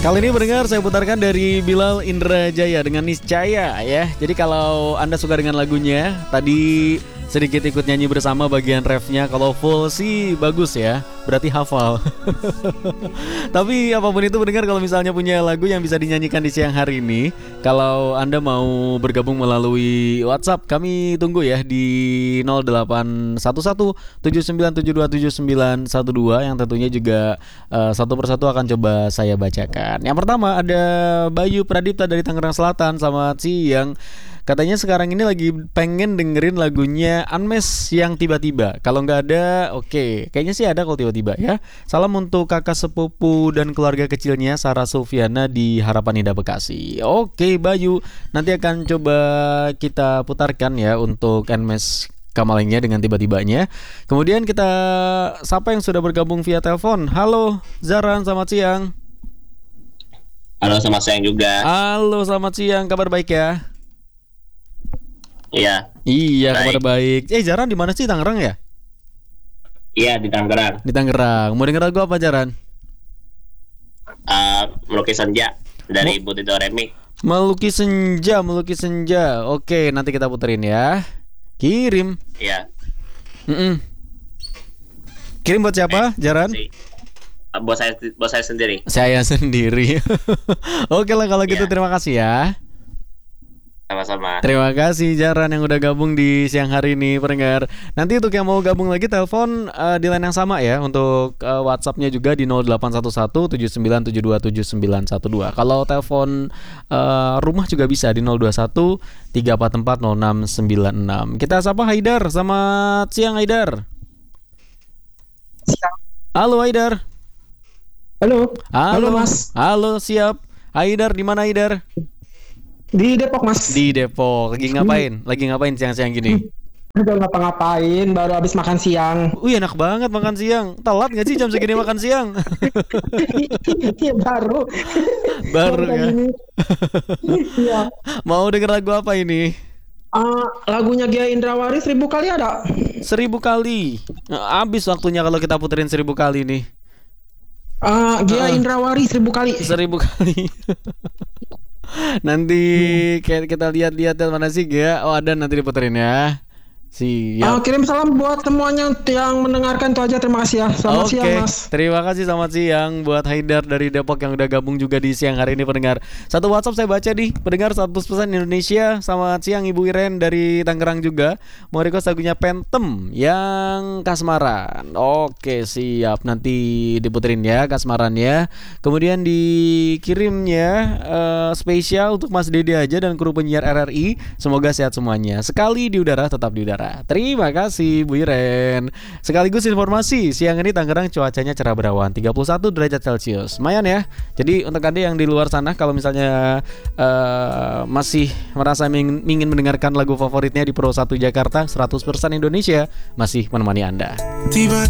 Kali ini pendengar saya putarkan dari Bilal Indrajaya dengan Niscaya ya. Jadi kalau Anda suka dengan lagunya, tadi sedikit ikut nyanyi bersama bagian refnya. Kalau full sih bagus ya, berarti hafal. Tapi apapun itu pendengar, kalau misalnya punya lagu yang bisa dinyanyikan di siang hari ini, kalau Anda mau bergabung melalui WhatsApp, kami tunggu ya di 081179727912 yang tentunya juga satu persatu akan coba saya bacakan. Yang pertama ada Bayu Pradipta dari Tangerang Selatan. Selamat siang. Katanya sekarang ini lagi pengen dengerin lagunya Unmesh yang tiba-tiba. Kalau nggak ada, oke. Kayaknya sih ada kalau tiba-tiba ya. Salam untuk kakak sepupu dan keluarga kecilnya Sarah Sofiana di Harapan Indah Bekasi. Oke Bayu, nanti akan coba kita putarkan ya untuk Unmesh Kamalingnya dengan tiba-tibanya. Kemudian kita sapa yang sudah bergabung via telepon. Halo Zaran, selamat siang. Halo, selamat siang juga. Halo, selamat siang. Kabar baik ya? Iya. Iya, kabar baik. Jaran di mana sih, Tangerang ya? Iya, di Tangerang. Di Tangerang. Mau denger lagu apa, Jaran? Melukis Senja dari Ibu Tito Remi. Melukis senja. Oke, nanti kita puterin ya. Kirim. Iya. Kirim buat siapa, Jaran? Buat saya sendiri. Saya sendiri. Oke lah kalau gitu, terima kasih ya. Sama-sama. Terima kasih Jaran yang udah gabung di siang hari ini pendengar. Nanti untuk yang mau gabung lagi telepon di line yang sama ya. Untuk WhatsAppnya juga di 081179727912. Kalau telepon rumah juga bisa di 021-344-0696. Kita sapa Haidar. Selamat siang Haidar. Halo Haidar. Halo Mas. Halo, siap. Haidar di mana Haidar? Di Depok Mas. Di Depok. Lagi ngapain? Siang-siang gini? Udah ngapa-ngapain, baru habis makan siang. Enak banget makan siang. Telat gak sih jam segini makan siang? Iya baru ya. Iya. Mau denger lagu apa ini? Lagunya Gia Indrawari 1000 kali ada. 1000 kali. Habis waktunya kalau kita puterin 1000 kali nih. Gia Indrawari 1000 kali. 1000 kali. Nanti kita lihat mana sih Gia. Oh ada, nanti diputerin ya. Siap. Kirim salam buat semuanya yang mendengarkan, itu aja. Terima kasih ya. Selamat siang Mas. Terima kasih, selamat siang buat Haidar dari Depok yang udah gabung juga di siang hari ini pendengar. Satu WhatsApp saya baca nih, pendengar 100% Indonesia. Selamat siang Ibu Iren dari Tangerang juga. Mau request lagunya Phantom yang Kasmaran. Oke siap, nanti diputerin ya Kasmarannya. Kemudian dikirimnya spesial untuk Mas Dede aja dan kru penyiar RRI. Semoga sehat semuanya. Sekali di udara tetap di udara. Terima kasih Bu Iren. Sekaligus informasi, siang ini Tangerang cuacanya cerah berawan 31 derajat Celcius. Lumayan ya. Jadi untuk Anda yang di luar sana, kalau misalnya masih merasa ingin mendengarkan lagu favoritnya di Pro 1 Jakarta, 100% Indonesia masih menemani Anda.